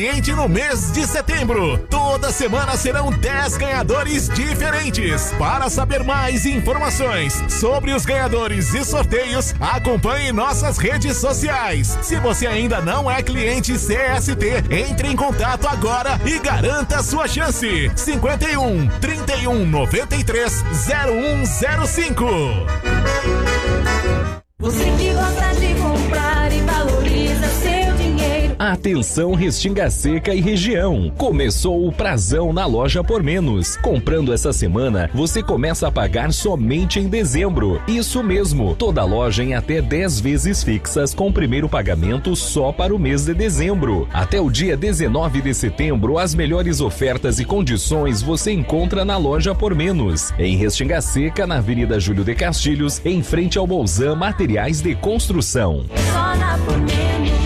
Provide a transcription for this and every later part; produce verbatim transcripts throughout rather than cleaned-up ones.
Cliente no mês de setembro. Toda semana serão dez ganhadores diferentes. Para saber mais informações sobre os ganhadores e sorteios, acompanhe nossas redes sociais. Se você ainda não é cliente C S T, entre em contato agora e garanta sua chance. cinquenta e um, trinta e um, noventa e três, zero um zero cinco. Você que gosta de comprar e valoriza seu dinheiro. Atenção Restinga Seca e região. Começou o prazão na Loja Por Menos. Comprando essa semana, você começa a pagar somente em dezembro. Isso mesmo, toda loja em até dez vezes fixas com primeiro pagamento só para o mês de dezembro. Até o dia dezenove de setembro, as melhores ofertas e condições você encontra na Loja Por Menos. Em Restinga Seca, na Avenida Júlio de Castilhos, em frente ao Bolzan Materiais de Construção. Só na Por Menos.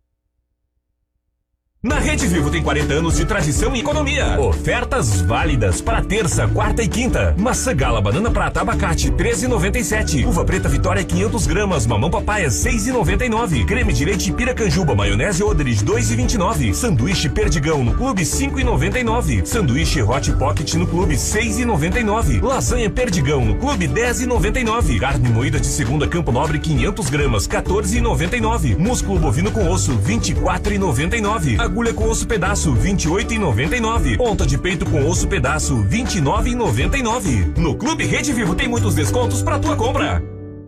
Na Rede Vivo tem quarenta anos de tradição e economia. Ofertas válidas para terça, quarta e quinta. Maçã gala, banana prata, abacate, treze e noventa e sete. Uva preta Vitória, quinhentas gramas. Mamão papaya, seis e noventa e nove. Creme de leite Piracanjuba, maionese Odres, dois e vinte e nove. Sanduíche Perdigão no Clube, cinco e noventa e nove. Sanduíche Hot Pocket no Clube, seis e noventa e nove. Lasanha Perdigão no Clube, dez e noventa e nove. Carne moída de segunda Campo Nobre, quinhentas gramas, quatorze e noventa e nove. Músculo bovino com osso, vinte e quatro e noventa e nove. Agulha com osso pedaço, vinte e oito e noventa e nove. Ponta de peito com osso pedaço, vinte e nove e noventa e nove. No Clube Rede Vivo tem muitos descontos para tua compra.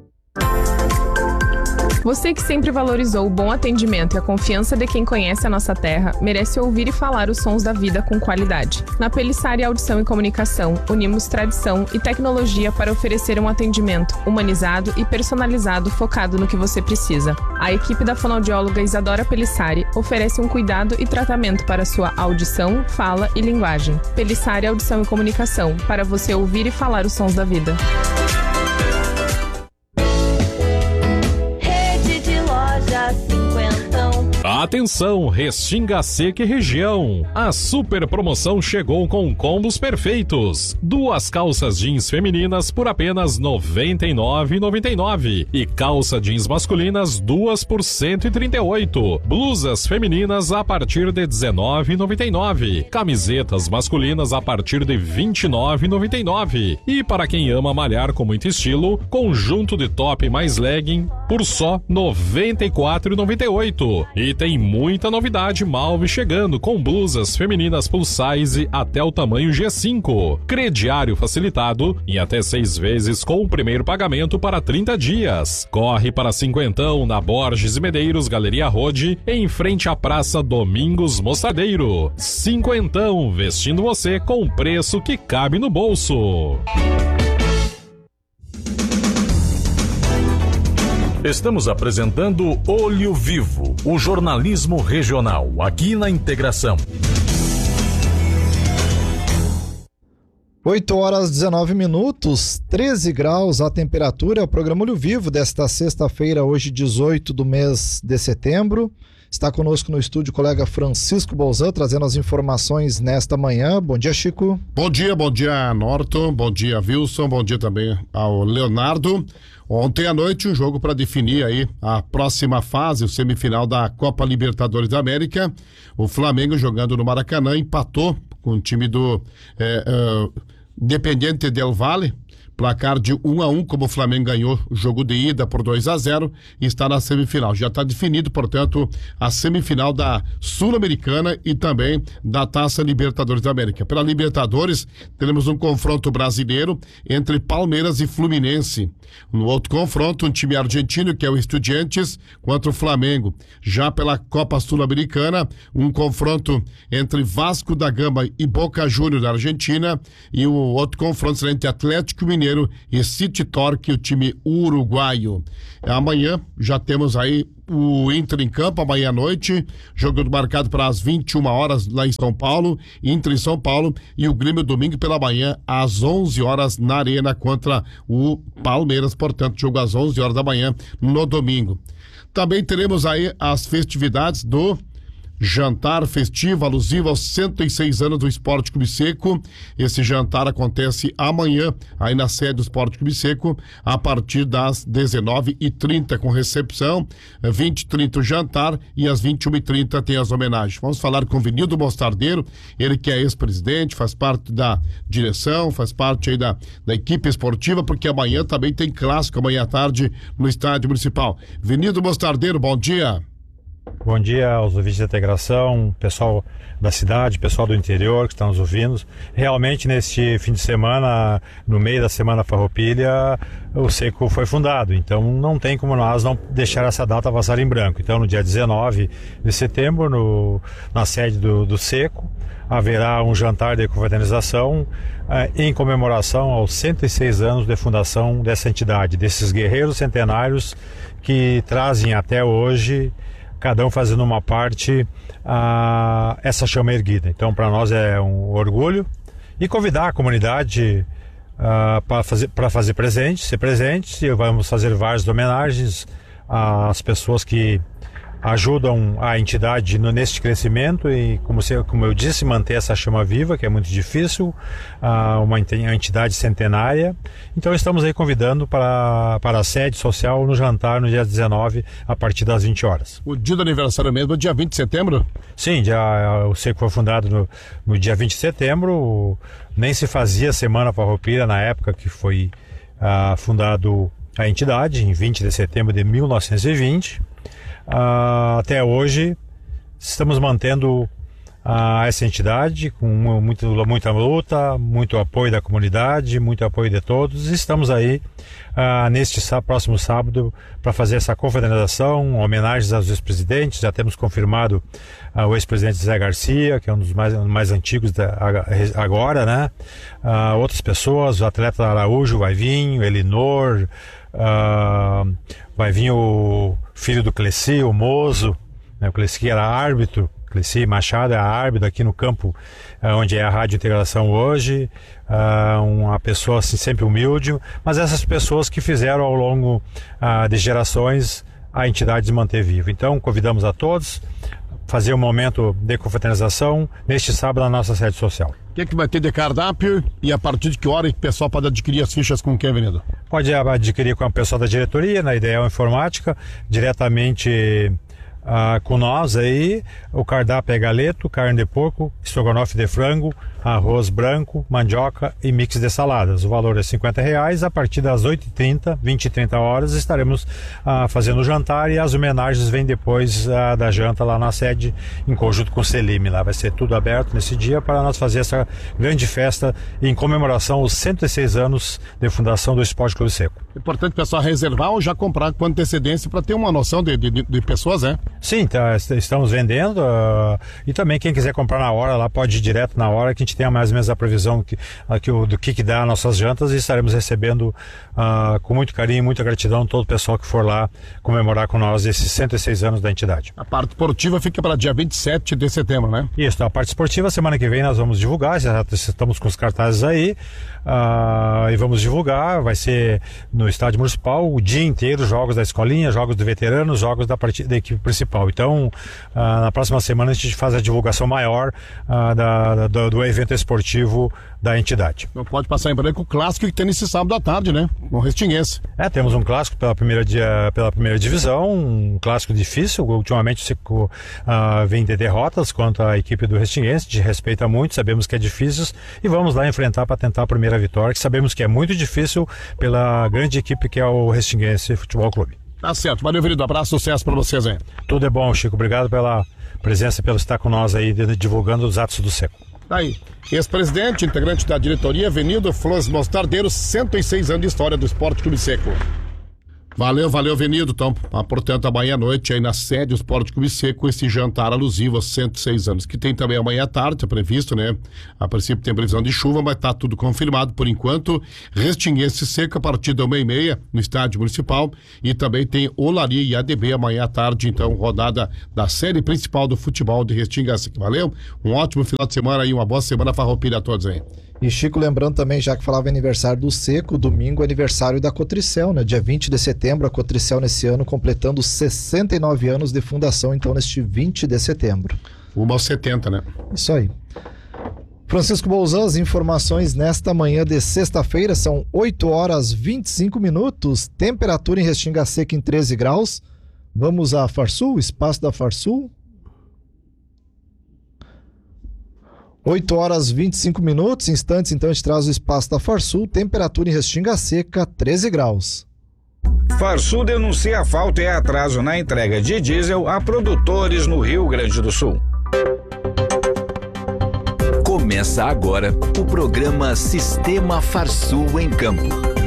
Você que sempre valorizou o bom atendimento e a confiança de quem conhece a nossa terra, merece ouvir e falar os sons da vida com qualidade. Na Pelissari Audição e Comunicação, unimos tradição e tecnologia para oferecer um atendimento humanizado e personalizado focado no que você precisa. A equipe da fonoaudióloga Isadora Pelissari oferece um cuidado e tratamento para sua audição, fala e linguagem. Pelissari Audição e Comunicação, para você ouvir e falar os sons da vida. Atenção, Restinga Seca e região. A super promoção chegou com combos perfeitos. Duas calças jeans femininas por apenas noventa e nove reais e noventa e nove centavos e calça jeans masculinas duas por cento e trinta e oito reais. Blusas femininas a partir de dezenove reais e noventa e nove centavos. Camisetas masculinas a partir de vinte e nove reais e noventa e nove centavos. E para quem ama malhar com muito estilo, conjunto de top mais legging por só noventa e quatro reais e noventa e oito centavos. E tem muita novidade Malve chegando com blusas femininas plus size até o tamanho G cinco. Crediário facilitado em até seis vezes com o primeiro pagamento para trinta dias. Corre para cinquentão na Borges e Medeiros, Galeria Rode, em frente à Praça Domingos Mostardeiro. Cinquentão, vestindo você com preço que cabe no bolso. Estamos apresentando Olho Vivo, o jornalismo regional, aqui na Integração. oito horas e dezenove minutos, treze graus a temperatura. O programa Olho Vivo desta sexta-feira, hoje dezoito do mês de setembro. Está conosco no estúdio o colega Francisco Bolzan, trazendo as informações nesta manhã. Bom dia, Chico. Bom dia, bom dia, Norton. Bom dia, Wilson. Bom dia também ao Leonardo. Ontem à noite, um jogo para definir aí a próxima fase, o semifinal da Copa Libertadores da América. O Flamengo, jogando no Maracanã, empatou com o time do é, é, Independiente del Valle. Placar de um a um, como o Flamengo ganhou o jogo de ida por dois a zero e está na semifinal. Já está definido, portanto, a semifinal da Sul-Americana e também da Taça Libertadores da América. Pela Libertadores, teremos um confronto brasileiro entre Palmeiras e Fluminense. No outro confronto, um time argentino, que é o Estudiantes, contra o Flamengo. Já pela Copa Sul-Americana, um confronto entre Vasco da Gama e Boca Juniors da Argentina, e o outro confronto será entre Atlético Mineiro e City Torque, o time uruguaio. Amanhã já temos aí o Inter em campo, amanhã à noite, jogo marcado para as vinte e uma horas lá em São Paulo, Inter em São Paulo, e o Grêmio domingo pela manhã às onze horas na Arena contra o Palmeiras, portanto jogo às onze horas da manhã no domingo. Também teremos aí as festividades do jantar festivo alusivo aos cento e seis anos do Esporte Clube Seco. Esse jantar acontece amanhã, aí na sede do Esporte Clube Seco, a partir das dezenove e trinta, com recepção, vinte e trinta o jantar e às vinte e uma e trinta tem as homenagens. Vamos falar com o Vinildo Mostardeiro, ele que é ex-presidente, faz parte da direção, faz parte aí da, da equipe esportiva, porque amanhã também tem clássico, amanhã à tarde, no Estádio Municipal. Vinildo Mostardeiro, bom dia. Bom dia aos ouvintes da integração, pessoal da cidade, pessoal do interior que estão nos ouvindo. Realmente, neste fim de semana, no meio da Semana Farroupilha, o Seco foi fundado. Então, não tem como nós não deixar essa data passar em branco. Então, no dia dezenove de setembro, no, na sede do, do Seco, haverá um jantar de confraternização eh, em comemoração aos cento e seis anos de fundação dessa entidade, desses guerreiros centenários que trazem até hoje, cada um fazendo uma parte, a essa chama erguida. Então, para nós é um orgulho e convidar a comunidade uh, para fazer, para fazer presente, ser presente. E vamos fazer várias homenagens às pessoas que ajudam a entidade no, neste crescimento e, como, se, como eu disse, manter essa chama viva, que é muito difícil, uh, uma entidade centenária. Então estamos aí convidando para, para a sede social no jantar no dia dezenove, a partir das vinte horas. O dia do aniversário mesmo é dia vinte de setembro? Sim, dia, o Seco foi fundado no, no dia vinte de setembro, nem se fazia Semana Farroupilha na época que foi uh, fundado a entidade, em vinte de setembro de mil novecentos e vinte. Uh, até hoje estamos mantendo uh, essa entidade com muito, muita luta, muito apoio da comunidade, muito apoio de todos. Estamos aí uh, neste sá, próximo sábado para fazer essa confraternização, homenagens aos ex-presidentes. Já temos confirmado uh, o ex-presidente Zé Garcia, que é um dos mais, mais antigos da, agora, né? Uh, outras pessoas, o atleta Araújo vai vir, Elinor, uh, vai vir o filho do Cleci, o Mozo, né? O Cleci era árbitro, Cleci Machado é árbitro aqui no campo, uh, onde é a Rádio Integração hoje, uh, uma pessoa assim, sempre humilde, mas essas pessoas que fizeram ao longo uh, de gerações a entidade se manter viva. Então convidamos a todos fazer um momento de confraternização neste sábado na nossa sede social. O que, é que vai ter de cardápio e a partir de que hora o pessoal pode adquirir as fichas com quem, Venido? Pode adquirir com a pessoa da diretoria, na Ideal Informática, diretamente uh, com nós aí. O cardápio é galeto, carne de porco, estrogonofe de frango, arroz branco, mandioca e mix de saladas. O valor é cinquenta reais. A partir das oito e trinta, vinte e trinta horas, estaremos uh, fazendo o jantar e as homenagens vêm depois uh, da janta lá na sede, em conjunto com o Selim. Lá vai ser tudo aberto nesse dia para nós fazer essa grande festa em comemoração aos cento e seis anos de fundação do Esporte Clube Seco. É importante o pessoal reservar ou já comprar com antecedência para ter uma noção de, de, de pessoas, né? Sim, tá, estamos vendendo uh, e também quem quiser comprar na hora lá pode ir direto na hora, que a gente tenha mais ou menos a previsão que, que, do que, que dá nossas jantas, e estaremos recebendo uh, com muito carinho e muita gratidão todo o pessoal que for lá comemorar com nós esses cento e seis anos da entidade. A parte esportiva fica para dia vinte e sete de setembro, né? Isso, a parte esportiva semana que vem nós vamos divulgar, já estamos com os cartazes aí uh, e vamos divulgar, vai ser no Estádio Municipal o dia inteiro, jogos da escolinha, jogos do veterano, jogos da, partida, da equipe principal. Então uh, na próxima semana a gente faz a divulgação maior uh, da, da, do evento esportivo da entidade. Não pode passar em branco o clássico que tem nesse sábado à tarde, né? No Restinguense. É, temos um clássico pela primeira, dia, pela primeira divisão, um clássico difícil. Ultimamente se, uh, vem de derrotas contra a equipe do Restinguense, de respeita muito, sabemos que é difícil e vamos lá enfrentar para tentar a primeira vitória, que sabemos que é muito difícil pela grande equipe que é o Restinguense Futebol Clube. Tá certo, valeu, querido, abraço, sucesso para vocês aí. Tudo é bom, Chico, obrigado pela presença, pelo estar com nós aí, divulgando os atos do Seco. Tá aí, ex-presidente, integrante da diretoria, Vinildo Flores Mostardeiro, cento e seis anos de história do Esporte Clube Seco. Valeu, valeu, Vinildo. Então, portanto, amanhã à noite, aí na sede do Esporte Clube Seco, esse jantar alusivo aos cento e seis anos, que tem também amanhã à tarde, é previsto, né? A princípio tem previsão de chuva, mas tá tudo confirmado por enquanto. Restinguense Seco a partir da uma e meia no Estádio Municipal, e também tem Olaria e A D B amanhã à tarde, então, rodada da série principal do futebol de Restinga Seco. Valeu? Um ótimo final de semana e uma boa semana farroupilha a todos aí. E Chico, lembrando também, já que falava aniversário do Seco, domingo aniversário da Cotricel, né? Dia vinte de setembro, a Cotricel nesse ano completando sessenta e nove anos de fundação, então neste vinte de setembro. Uma aos setenta, né? Isso aí. Francisco Bolzan, as informações nesta manhã de sexta-feira são oito horas vinte e cinco minutos, temperatura em Restinga Seca em treze graus. Vamos à Farsul, espaço da Farsul. oito horas vinte e cinco minutos, instantes, então a gente traz o espaço da Farsul, temperatura em Restinga Seca, treze graus. Farsul denuncia falta e atraso na entrega de diesel a produtores no Rio Grande do Sul. Começa agora o programa Sistema Farsul em Campo.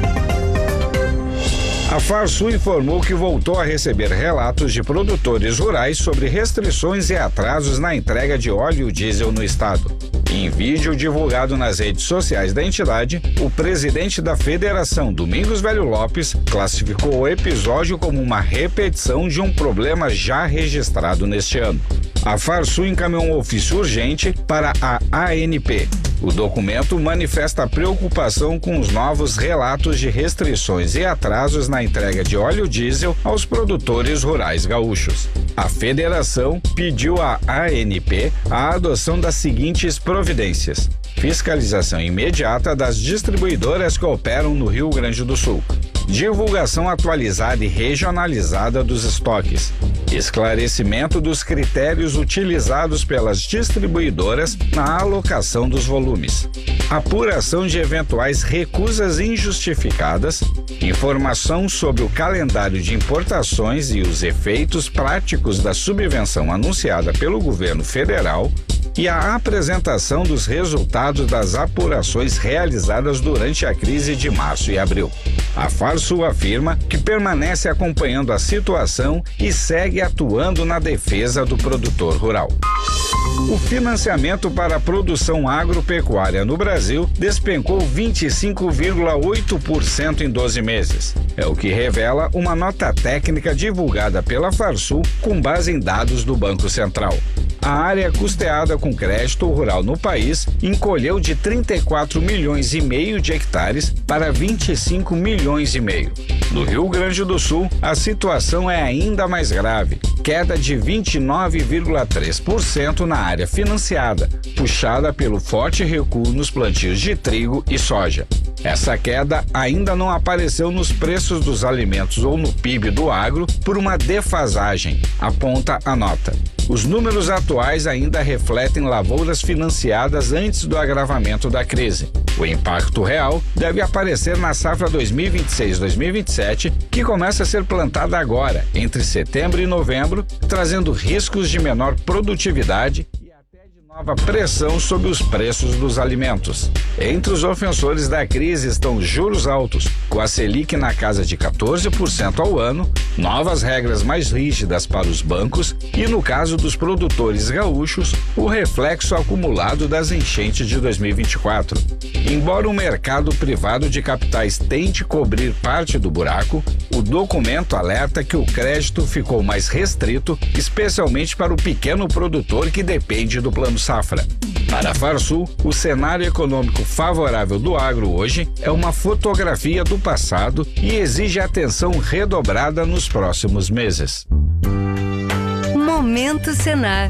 A Farsul informou que voltou a receber relatos de produtores rurais sobre restrições e atrasos na entrega de óleo diesel no estado. Em vídeo divulgado nas redes sociais da entidade, o presidente da federação, Domingos Velho Lopes, classificou o episódio como uma repetição de um problema já registrado neste ano. A Farsul encaminhou um ofício urgente para a A N P. O documento manifesta preocupação com os novos relatos de restrições e atrasos na entrega de óleo diesel aos produtores rurais gaúchos. A federação pediu à A N P a adoção das seguintes providências: fiscalização imediata das distribuidoras que operam no Rio Grande do Sul, divulgação atualizada e regionalizada dos estoques, esclarecimento dos critérios utilizados pelas distribuidoras na alocação dos volumes, apuração de eventuais recusas injustificadas, informação sobre o calendário de importações e os efeitos práticos da subvenção anunciada pelo governo federal e a apresentação dos resultados das apurações realizadas durante a crise de março e abril. A Farsul afirma que permanece acompanhando a situação e segue atuando na defesa do produtor rural. O financiamento para a produção agropecuária no Brasil despencou vinte e cinco vírgula oito por cento em doze meses. É o que revela uma nota técnica divulgada pela Farsul com base em dados do Banco Central. A área custeada com crédito rural no país encolheu de trinta e quatro milhões e meio de hectares para vinte e cinco milhões e meio. No Rio Grande do Sul, a situação é ainda mais grave, queda de vinte e nove vírgula três por cento na área financiada, puxada pelo forte recuo nos plantios de trigo e soja. Essa queda ainda não apareceu nos preços dos alimentos ou no P I B do agro por uma defasagem, aponta a nota. Os números atuais ainda refletem lavouras financiadas antes do agravamento da crise. O impacto real deve aparecer na safra dois mil e vinte e seis dois mil e vinte e sete, que começa a ser plantada agora, entre setembro e novembro, trazendo riscos de menor produtividade e até de nova pressão sobre os preços dos alimentos. Entre os ofensores da crise estão juros altos, com a Selic na casa de quatorze por cento ao ano, novas regras mais rígidas para os bancos e, no caso dos produtores gaúchos, o reflexo acumulado das enchentes de dois mil e vinte e quatro. Embora o mercado privado de capitais tente cobrir parte do buraco, o documento alerta que o crédito ficou mais restrito, especialmente para o pequeno produtor que depende do Plano Safra. Para a Farsul, o cenário econômico favorável do agro hoje é uma fotografia do passado e exige atenção redobrada nos próximos meses. Momento Senar.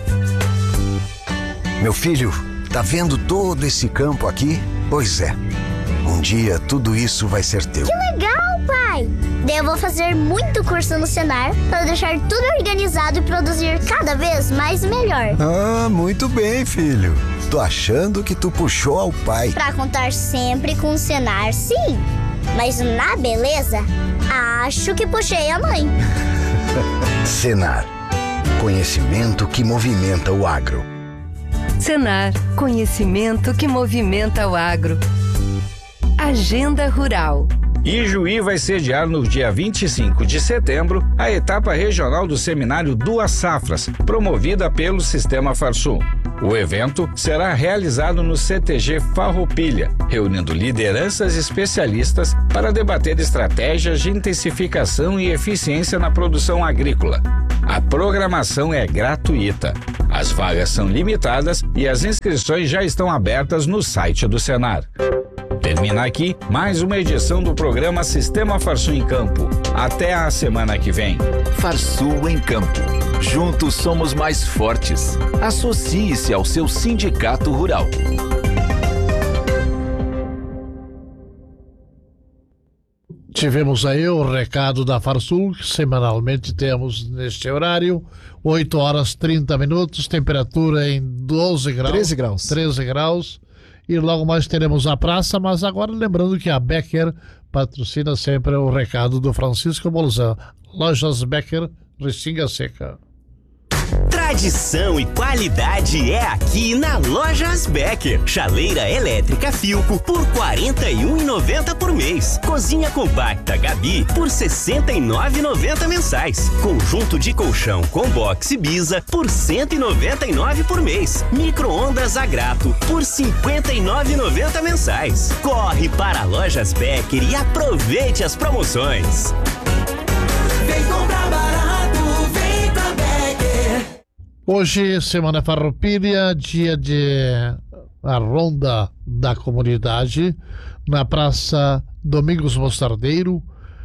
Meu filho, tá vendo todo esse campo aqui? Pois é, um dia tudo isso vai ser teu. Que legal, pai! Daí eu vou fazer muito curso no Senar para deixar tudo organizado e produzir cada vez mais e melhor. Ah, muito bem, filho. Tô achando que tu puxou ao pai. Pra contar sempre com o Senar, sim. Mas na beleza, acho que puxei a mãe. Senar. Conhecimento que movimenta o agro. Senar. Conhecimento que movimenta o agro. Agenda Rural. Ijuí vai sediar no dia vinte e cinco de setembro a etapa regional do seminário Duas Safras, promovida pelo Sistema Farsul. O evento será realizado no C T G Farroupilha, reunindo lideranças especialistas para debater estratégias de intensificação e eficiência na produção agrícola. A programação é gratuita. As vagas são limitadas e as inscrições já estão abertas no site do Senar. Termina aqui mais uma edição do programa Sistema Farsul em Campo. Até a semana que vem. Farsul em Campo. Juntos somos mais fortes. Associe-se ao seu sindicato rural. Tivemos aí o recado da Farsul, que semanalmente temos neste horário, oito horas trinta minutos, temperatura em doze graus. treze graus. treze graus. E logo mais teremos a praça, mas agora lembrando que a Becker patrocina sempre o recado do Francisco Bolzan. Lojas Becker, Restinga Seca. Tradição e qualidade é aqui na Lojas Becker. Chaleira elétrica Filco por quarenta e um reais e noventa centavos por mês. Cozinha compacta Gabi por sessenta e nove reais e noventa centavos mensais. Conjunto de colchão com box Biza por cento e noventa e nove reais por mês. Micro-ondas Agrato por cinquenta e nove reais e noventa centavos mensais. Corre para Lojas Becker e aproveite as promoções. Vem comprar barato, vem pra Becker. Hoje, Semana Farroupilha, dia de a Ronda da Comunidade, na Praça Domingos Mostardeiro,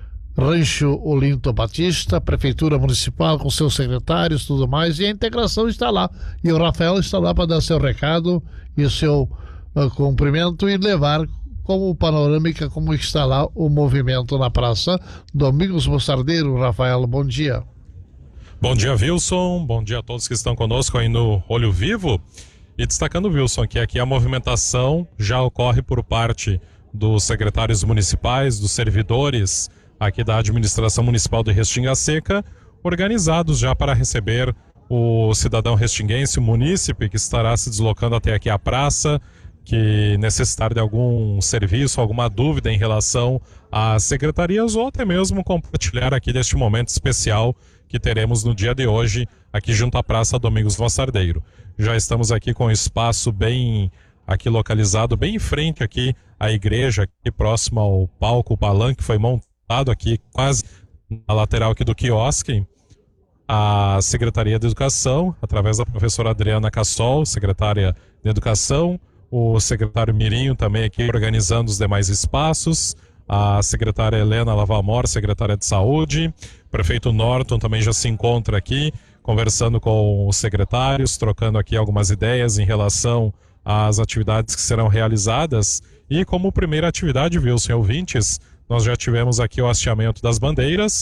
Rancho Olinto Batista, Prefeitura Municipal com seus secretários e tudo mais, e a integração está lá. E o Rafael está lá para dar seu recado e seu uh, cumprimento e levar como panorâmica como está lá o movimento na Praça Domingos Mostardeiro. Rafael, bom dia. Bom dia, Wilson. Bom dia a todos que estão conosco aí no Olho Vivo. E destacando, Wilson, que aqui a movimentação já ocorre por parte dos secretários municipais, dos servidores aqui da administração municipal de Restinga Seca, organizados já para receber o cidadão restinguense, o munícipe que estará se deslocando até aqui à praça, que necessitar de algum serviço, alguma dúvida em relação às secretarias ou até mesmo compartilhar aqui deste momento especial que teremos no dia de hoje aqui junto à Praça Domingos Mostardeiro. Já estamos aqui com um espaço bem aqui localizado, bem em frente aqui à igreja, aqui próximo ao palco, o palanque que foi montado aqui quase na lateral aqui do quiosque. A Secretaria de Educação, através da professora Adriana Cassol, secretária de Educação, o secretário Mirinho também aqui organizando os demais espaços, a secretária Helena Lavamor, secretária de Saúde, o prefeito Norton também já se encontra aqui, conversando com os secretários, trocando aqui algumas ideias em relação às atividades que serão realizadas. E como primeira atividade, Wilson e ouvintes, nós já tivemos aqui o hasteamento das bandeiras,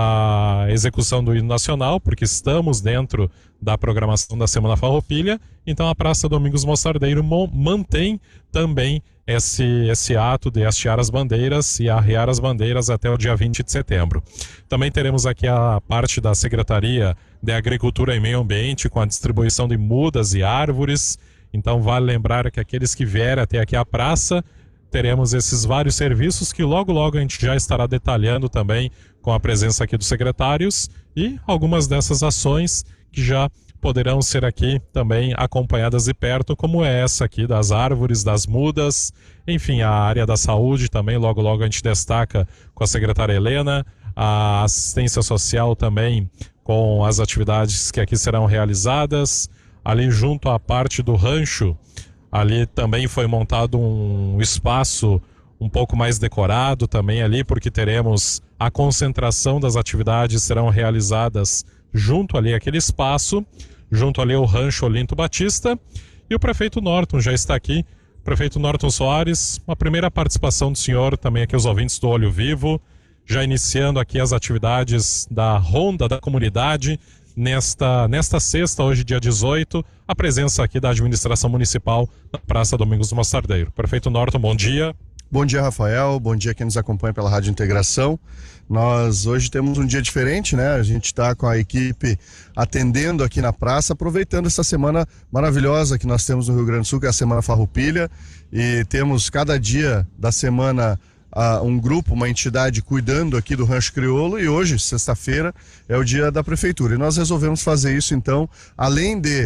a execução do hino nacional, porque estamos dentro da programação da Semana Farroupilha, então a Praça Domingos Mostardeiro mantém também esse, esse ato de hastear as bandeiras e arriar as bandeiras até o dia vinte de setembro. Também teremos aqui a parte da Secretaria de Agricultura e Meio Ambiente com a distribuição de mudas e árvores, então vale lembrar que aqueles que vierem até aqui à praça, teremos esses vários serviços que logo logo a gente já estará detalhando também com a presença aqui dos secretários e algumas dessas ações que já poderão ser aqui também acompanhadas de perto, como é essa aqui das árvores, das mudas, enfim, a área da saúde também, logo logo a gente destaca com a secretária Helena, a assistência social também com as atividades que aqui serão realizadas, ali junto à parte do rancho, ali também foi montado um espaço um pouco mais decorado também ali, porque teremos a concentração das atividades serão realizadas junto ali aquele espaço, junto ali ao Rancho Olinto Batista, e o prefeito Norton já está aqui. Prefeito Norton Soares, uma primeira participação do senhor também aqui, os ouvintes do Olho Vivo, já iniciando aqui as atividades da Ronda da Comunidade, nesta, nesta sexta, hoje dia dezoito, a presença aqui da administração municipal na Praça Domingos Mostardeiro. Prefeito Norton, bom dia. Bom dia, Rafael. Bom dia quem nos acompanha pela Rádio Integração. Nós hoje temos um dia diferente, né? A gente está com a equipe atendendo aqui na praça, aproveitando essa semana maravilhosa que nós temos no Rio Grande do Sul, que é a Semana Farroupilha, e temos cada dia da semana uh, um grupo, uma entidade cuidando aqui do Rancho Crioulo, e hoje, sexta-feira, é o dia da Prefeitura. E nós resolvemos fazer isso, então, além de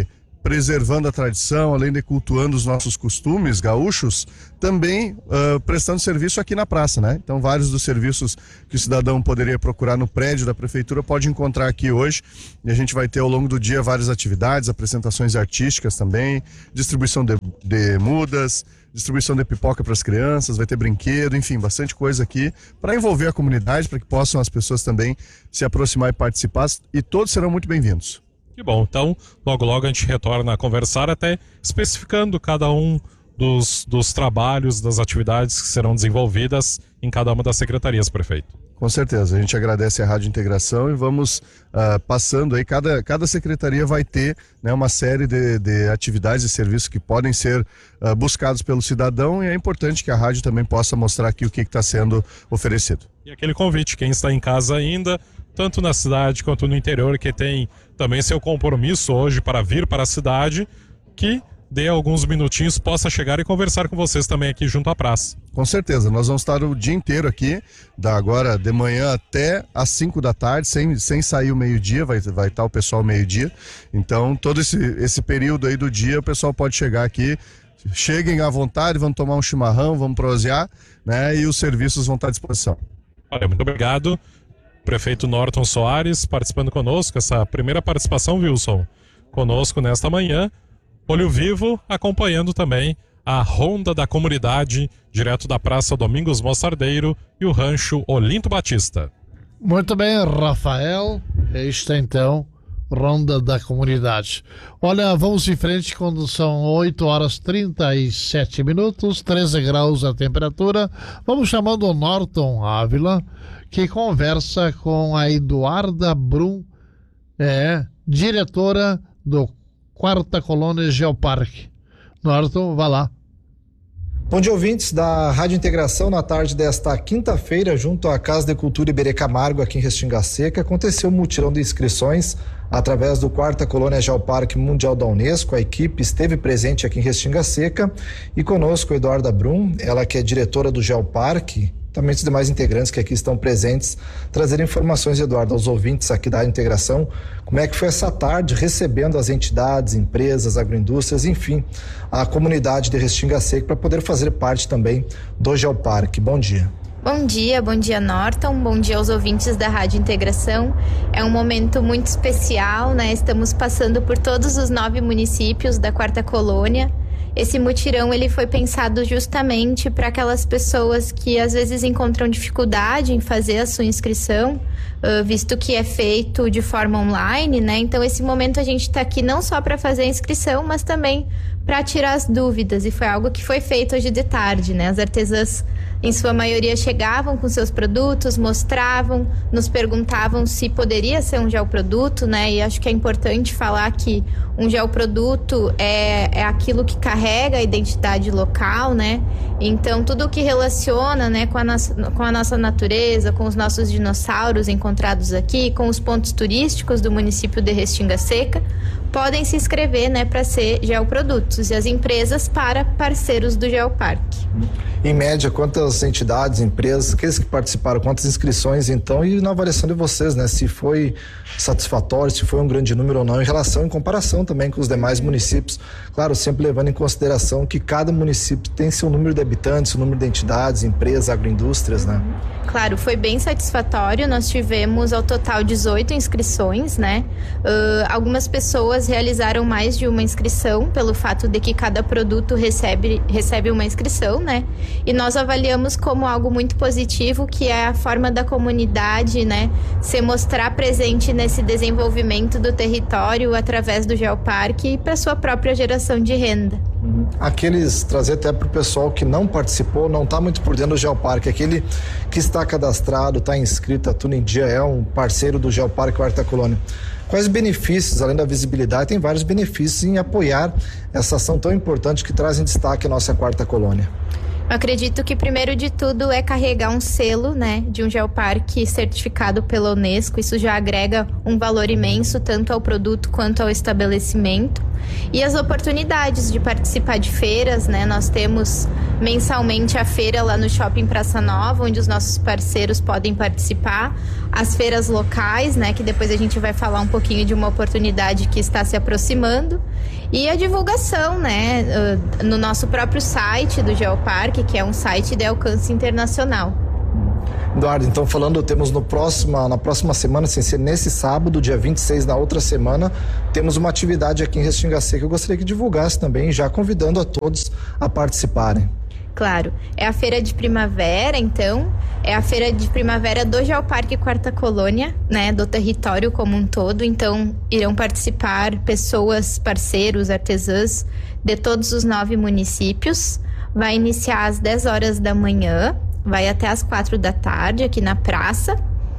preservando a tradição, além de cultuando os nossos costumes gaúchos, também uh, prestando serviço aqui na praça, né? Então, vários dos serviços que o cidadão poderia procurar no prédio da prefeitura pode encontrar aqui hoje, e a gente vai ter ao longo do dia várias atividades, apresentações artísticas também, distribuição de, de mudas, distribuição de pipoca para as crianças, vai ter brinquedo, enfim, bastante coisa aqui para envolver a comunidade, para que possam as pessoas também se aproximar e participar, e todos serão muito bem-vindos. Que bom, então logo logo a gente retorna a conversar, até especificando cada um dos, dos trabalhos, das atividades que serão desenvolvidas em cada uma das secretarias, prefeito. Com certeza, a gente agradece a Rádio Integração e vamos uh, passando aí, cada, cada secretaria vai ter, né, uma série de, de atividades e serviços que podem ser uh, buscados pelo cidadão, e é importante que a rádio também possa mostrar aqui o que está sendo oferecido. E aquele convite, quem está em casa ainda, tanto na cidade quanto no interior, que tem também seu compromisso hoje para vir para a cidade, que dê alguns minutinhos, possa chegar e conversar com vocês também aqui junto à praça. Com certeza, nós vamos estar o dia inteiro aqui, da agora de manhã até às cinco da tarde, sem, sem sair o meio-dia, vai, vai estar o pessoal meio-dia. Então, todo esse, esse período aí do dia, o pessoal pode chegar aqui, cheguem à vontade, vão tomar um chimarrão, vamos prosear, né? E os serviços vão estar à disposição. Olha, muito obrigado. Prefeito Norton Soares participando conosco, essa primeira participação, Wilson, conosco nesta manhã. Olho Vivo acompanhando também a Ronda da Comunidade, direto da Praça Domingos Mostardeiro e o Rancho Olinto Batista. Muito bem, Rafael. Esta então, Ronda da Comunidade. Olha, vamos em frente quando são oito horas e trinta e sete minutos, treze graus a temperatura. Vamos chamando o Norton Ávila, que conversa com a Eduarda Brum, é, diretora do Quarta Colônia Geoparque. Norton, vá lá. Bom dia, ouvintes da Rádio Integração. Na tarde desta quinta-feira, junto à Casa de Cultura Iberê Camargo, aqui em Restinga Seca, aconteceu um mutirão de inscrições através do Quarta Colônia Geoparque Mundial da Unesco. A equipe esteve presente aqui em Restinga Seca e conosco a Eduarda Brum, ela que é diretora do Geoparque, também os demais integrantes que aqui estão presentes, trazer informações, Eduardo, aos ouvintes aqui da Integração, como é que foi essa tarde recebendo as entidades, empresas, agroindústrias, enfim, a comunidade de Restinga Seca para poder fazer parte também do Geoparque. Bom dia. Bom dia, bom dia Norton, bom dia aos ouvintes da Rádio Integração. É um momento muito especial, né? Estamos passando por todos os nove municípios da Quarta Colônia. Esse mutirão ele foi pensado justamente para aquelas pessoas que às vezes encontram dificuldade em fazer a sua inscrição, uh, visto que é feito de forma online, né? Então esse momento a gente está aqui não só para fazer a inscrição, mas também para tirar as dúvidas, e foi algo que foi feito hoje de tarde, né? As artesãs, em sua maioria, chegavam com seus produtos, mostravam, nos perguntavam se poderia ser um geoproduto, né? E acho que é importante falar que um geoproduto é, é aquilo que carrega a identidade local, né? Então, tudo o que relaciona, né, com a, nossa, com a nossa natureza, com os nossos dinossauros encontrados aqui, com os pontos turísticos do município de Restinga Seca, podem se inscrever, né, para ser geoprodutos, e as empresas para parceiros do Geoparque. Em média, quantas entidades, empresas, aqueles que participaram, quantas inscrições então, e na avaliação de vocês, né, se foi satisfatório, se foi um grande número ou não, em relação, em comparação também com os demais municípios, claro, sempre levando em consideração que cada município tem seu número de habitantes, seu número de entidades, empresas, agroindústrias, né? Claro, foi bem satisfatório. Nós tivemos ao total dezoito inscrições, né? Uh, algumas pessoas realizaram mais de uma inscrição pelo fato de que cada produto recebe, recebe uma inscrição, né? E nós avaliamos como algo muito positivo, que é a forma da comunidade, né, se mostrar presente nesse desenvolvimento do território através do Geoparque para sua própria geração de renda. Aqueles, trazer até para o pessoal que não participou, não está muito por dentro do Geoparque, aquele que está cadastrado, está inscrito, a Tudo em Dia, é um parceiro do Geoparque Quarta Colônia. Quais benefícios, além da visibilidade, tem vários benefícios em apoiar essa ação tão importante que traz em destaque a nossa Quarta Colônia? Eu acredito que primeiro de tudo é carregar um selo, né, de um geoparque certificado pela Unesco. Isso já agrega um valor imenso tanto ao produto quanto ao estabelecimento. E as oportunidades de participar de feiras, né? Nós temos mensalmente a feira lá no Shopping Praça Nova, onde os nossos parceiros podem participar. As feiras locais, né? Que depois a gente vai falar um pouquinho de uma oportunidade que está se aproximando. E a divulgação, né? No nosso próprio site do Geoparque, que é um site de alcance internacional. Eduardo, então falando, temos no próxima, na próxima semana, sem ser nesse sábado, dia vinte e seis, na outra semana, temos uma atividade aqui em Restinga Seca que eu gostaria que divulgasse também, já convidando a todos a participarem. Claro, é a feira de primavera, então, é a feira de primavera do Geoparque Quarta Colônia, né, do território como um todo, então irão participar pessoas, parceiros, artesãs de todos os nove municípios. Vai iniciar às dez horas da manhã, vai até às quatro da tarde aqui na praça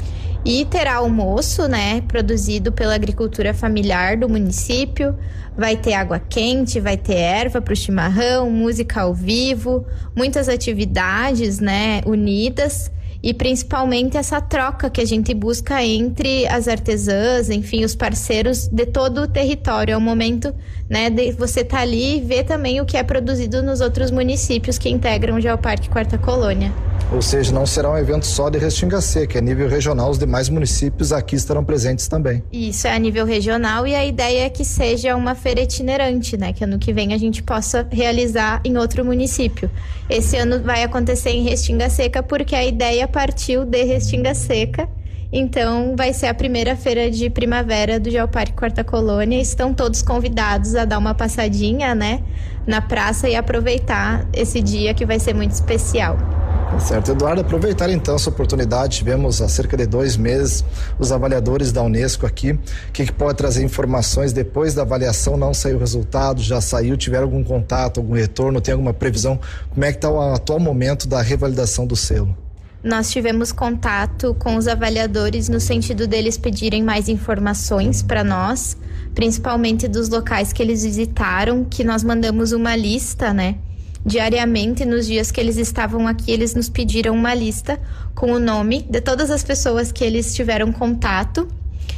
e terá almoço, né, produzido pela agricultura familiar do município. Vai ter água quente, vai ter erva para o chimarrão, música ao vivo, muitas atividades, né, unidas e principalmente essa troca que a gente busca entre as artesãs, enfim, os parceiros de todo o território. É o momento, né, de você estar ali e ver também o que é produzido nos outros municípios que integram o Geoparque Quarta Colônia. Ou seja, não será um evento só de Restinga Seca, é nível regional, os demais municípios aqui estarão presentes também. Isso, é a nível regional e a ideia é que seja uma feira itinerante, né? Que ano que vem a gente possa realizar em outro município. Esse ano vai acontecer em Restinga Seca porque a ideia partiu de Restinga Seca. Então vai ser a primeira feira de primavera do Geoparque Quarta Colônia. Estão todos convidados a dar uma passadinha, né, na praça e aproveitar esse dia que vai ser muito especial. Certo, Eduardo, aproveitar então essa oportunidade, tivemos há cerca de dois meses os avaliadores da Unesco aqui, o que, que pode trazer informações depois da avaliação, não saiu o resultado, já saiu, tiveram algum contato, algum retorno, tem alguma previsão, como é que está o atual momento da revalidação do selo? Nós tivemos contato com os avaliadores no sentido deles pedirem mais informações para nós, principalmente dos locais que eles visitaram, que nós mandamos uma lista, né? Diariamente, nos dias que eles estavam aqui, eles nos pediram uma lista com o nome de todas as pessoas que eles tiveram contato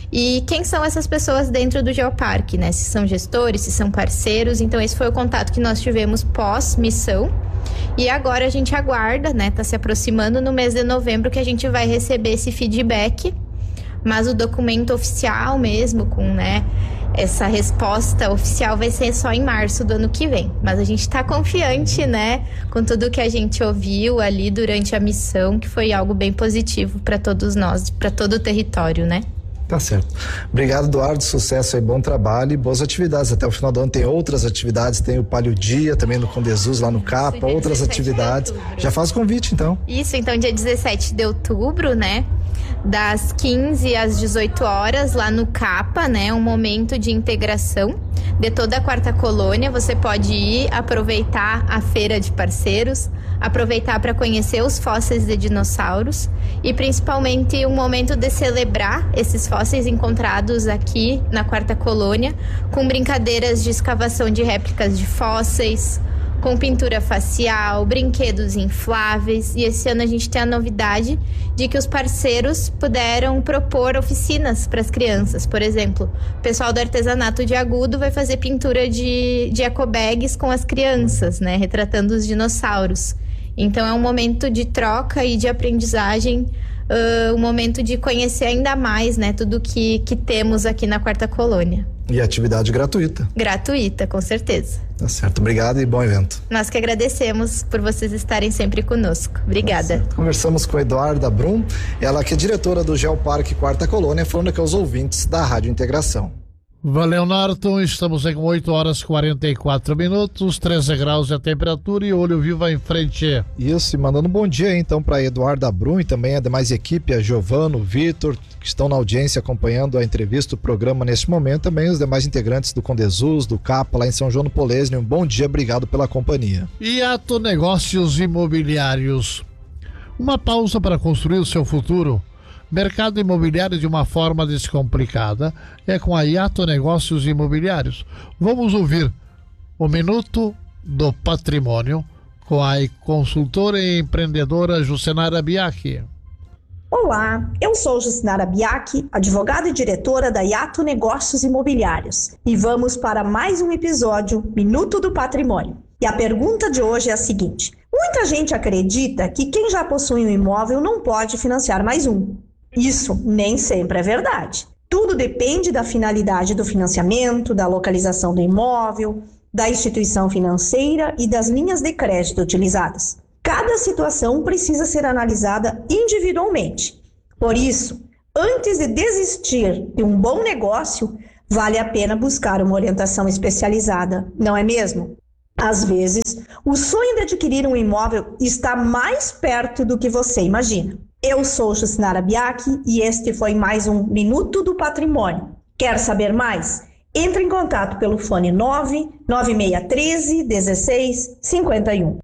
e quem são essas pessoas dentro do Geoparque, né? Se são gestores, se são parceiros. Então, esse foi o contato que nós tivemos pós-missão. E agora a gente aguarda, né? Tá se aproximando no mês de novembro que a gente vai receber esse feedback. Mas o documento oficial mesmo, com, né, essa resposta oficial vai ser só em março do ano que vem. Mas a gente está confiante, né, com tudo que a gente ouviu ali durante a missão, que foi algo bem positivo para todos nós, para todo o território, né? Tá certo. Obrigado, Eduardo, sucesso aí, bom trabalho e boas atividades. Até o final do ano tem outras atividades, tem o Palio Dia também no Condesus lá no Capa, outras atividades. Já faz o convite, então. Isso, então dia dezessete de outubro, né? Das quinze às dezoito horas lá no Capa, né? Um momento de integração de toda a Quarta Colônia. Você pode ir aproveitar a feira de parceiros, aproveitar para conhecer os fósseis de dinossauros e principalmente um momento de celebrar esses fósseis encontrados aqui na Quarta Colônia, com brincadeiras de escavação de réplicas de fósseis, com pintura facial, brinquedos infláveis. E esse ano a gente tem a novidade de que os parceiros puderam propor oficinas para as crianças. Por exemplo, o pessoal do artesanato de Agudo vai fazer pintura de, de ecobags com as crianças, né, retratando os dinossauros. Então é um momento de troca e de aprendizagem, uh, um momento de conhecer ainda mais, né, tudo que, que temos aqui na Quarta Colônia. E atividade gratuita. Gratuita, com certeza. Tá certo, obrigado e bom evento. Nós que agradecemos por vocês estarem sempre conosco. Obrigada. Tá, conversamos com a Eduarda Brum, ela que é diretora do Geoparque Quarta Colônia, falando aqui aos ouvintes da Rádio Integração. Valeu, Norton. Estamos aí com oito horas e quarenta e quatro minutos, treze graus a temperatura e olho vivo em frente. Isso, e mandando um bom dia aí, então para Eduarda Brum e também a demais equipe, a Giovano, o Vitor, que estão na audiência acompanhando a entrevista, o programa neste momento, também os demais integrantes do Condesus, do Capa, lá em São João do Polesne. Um bom dia, obrigado pela companhia. Iato Negócios Imobiliários. Uma pausa para construir o seu futuro. Mercado imobiliário de uma forma descomplicada é com a Iato Negócios Imobiliários. Vamos ouvir o Minuto do Patrimônio com a consultora e empreendedora Jucenara Biaki. Olá, eu sou Jucinara Biaki, advogada e diretora da Yato Negócios Imobiliários. E vamos para mais um episódio Minuto do Patrimônio. E a pergunta de hoje é a seguinte: muita gente acredita que quem já possui um imóvel não pode financiar mais um. Isso nem sempre é verdade. Tudo depende da finalidade do financiamento, da localização do imóvel, da instituição financeira e das linhas de crédito utilizadas. Cada situação precisa ser analisada individualmente. Por isso, antes de desistir de um bom negócio, vale a pena buscar uma orientação especializada, não é mesmo? Às vezes, o sonho de adquirir um imóvel está mais perto do que você imagina. Eu sou Jucinara Biaki e este foi mais um Minuto do Patrimônio. Quer saber mais? Entre em contato pelo fone nove nove seis um três um seis cinco um.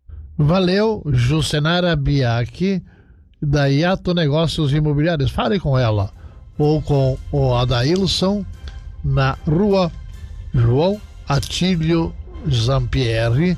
Valeu, Jucinara Biaki, da Yato Negócios Imobiliários. Fale com ela ou com o Adailson na rua João Atílio Zampieri.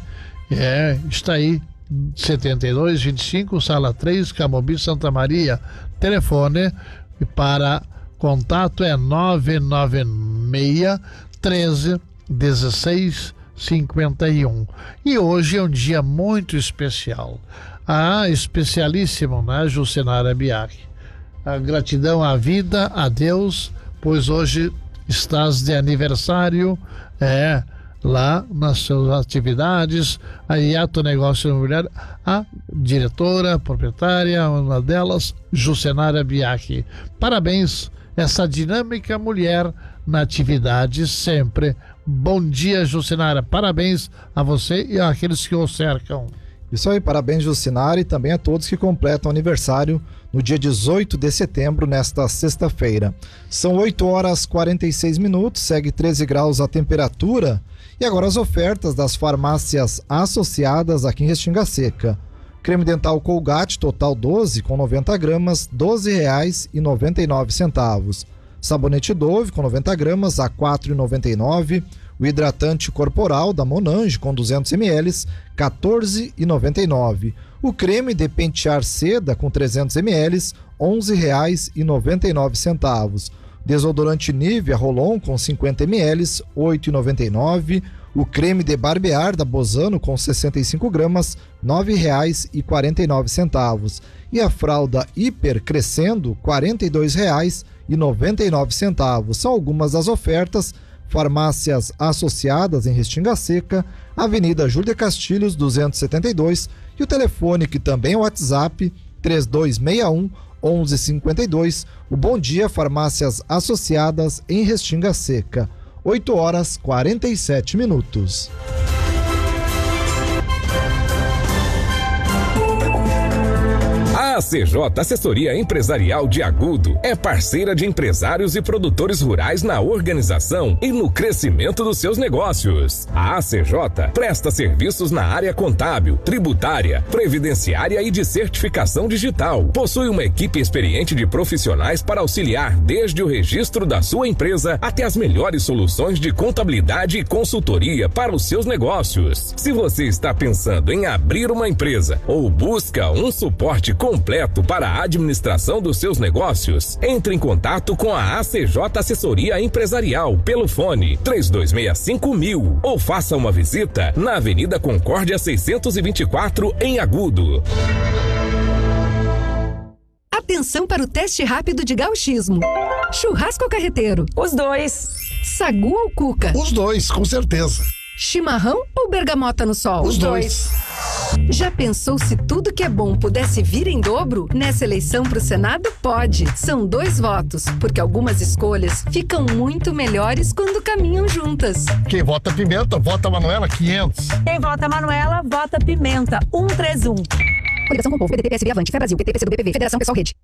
É, está aí, setenta e dois, vinte e cinco, sala três, Camobi, Santa Maria. Telefone para contato é nove nove seis treze dezesseis cinquenta e um. E hoje é um dia muito especial. Ah, especialíssimo, né, Jucinara Biaki? A gratidão à vida, a Deus, pois hoje estás de aniversário, é, lá nas suas atividades, a Yato Negócio Imobiliário, a diretora, a proprietária, uma delas, Jucinara Biaki. Parabéns, essa dinâmica mulher na atividade sempre. Bom dia, Jucinara. Parabéns a você e àqueles que o cercam. Isso aí, parabéns, Jucinara, e também a todos que completam aniversário no dia dezoito de setembro, nesta sexta-feira. São oito horas e quarenta e seis minutos, segue treze graus a temperatura. E agora as ofertas das farmácias associadas aqui em Restinga Seca. Creme dental Colgate total doze com noventa gramas, doze reais e noventa e nove centavos. Sabonete Dove com noventa gramas a quatro reais e noventa e nove centavos. O hidratante corporal da Monange com duzentos mililitros, quatorze reais e noventa e nove centavos. O creme de pentear seda com trezentos mililitros, onze reais e noventa e nove centavos. Desodorante Nivea Rolon com cinquenta mililitros, oito reais e noventa e nove centavos. O creme de barbear da Bozano com sessenta e cinco gramas, nove reais e quarenta e nove centavos. E a fralda Hiper Crescendo, quarenta e dois reais e noventa e nove centavos. São algumas das ofertas. Farmácias associadas em Restinga Seca, Avenida Júlia Castilhos, duzentos e setenta e dois, e o telefone, que também é o WhatsApp, três dois seis um, onze cinquenta e dois. O Bom Dia Farmácias Associadas em Restinga Seca. oito horas e quarenta e sete minutos. A C J Assessoria Empresarial de Agudo é parceira de empresários e produtores rurais na organização e no crescimento dos seus negócios. A A C J presta serviços na área contábil, tributária, previdenciária e de certificação digital. Possui uma equipe experiente de profissionais para auxiliar desde o registro da sua empresa até as melhores soluções de contabilidade e consultoria para os seus negócios. Se você está pensando em abrir uma empresa ou busca um suporte completo para a administração dos seus negócios, entre em contato com a A C J Assessoria Empresarial pelo fone três dois seis cinco mil ou faça uma visita na Avenida Concórdia seiscentos e vinte e quatro em Agudo. Atenção para o teste rápido de gauchismo. Churrasco ou carreteiro? Os dois. Sagu ou cuca? Os dois, com certeza. Chimarrão ou bergamota no sol? Os dois. Já pensou se tudo que é bom pudesse vir em dobro? Nessa eleição para o Senado, pode. São dois votos, porque algumas escolhas ficam muito melhores quando caminham juntas. Quem vota Pimenta, vota Manuela quinhentos. Quem vota Manuela, vota Pimenta cento e trinta e um. Coligação com o Povo, P D T, P S B, Avante, Fé Brasil, P T, P C do B, P V, Federação Pessoal Rede.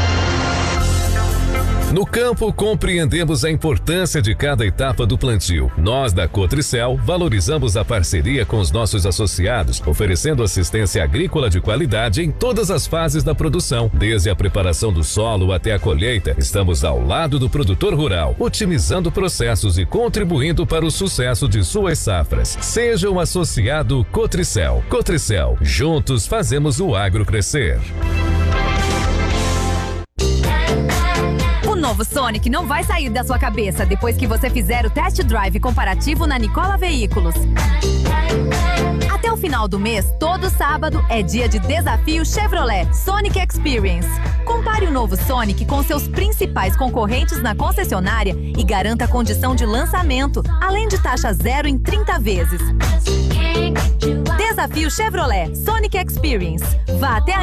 No campo, compreendemos a importância de cada etapa do plantio. Nós, da Cotricel, valorizamos a parceria com os nossos associados, oferecendo assistência agrícola de qualidade em todas as fases da produção. Desde a preparação do solo até a colheita, estamos ao lado do produtor rural, otimizando processos e contribuindo para o sucesso de suas safras. Seja um associado Cotricel. Cotricel, juntos fazemos o agro crescer. novo Sonic não vai sair da sua cabeça depois que você fizer o test drive comparativo na Nicola Veículos. Até o final do mês, todo sábado, é dia de desafio Chevrolet Sonic Experience. Compare o novo Sonic com seus principais concorrentes na concessionária e garanta a condição de lançamento, além de taxa zero em trinta vezes. Desafio Chevrolet Sonic Experience. Vá até a